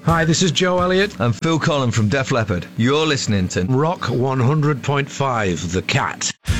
Hi, this is Joe Elliott. I'm Phil Collin from Def Leppard. You're listening to Rock 100.5, The Cat.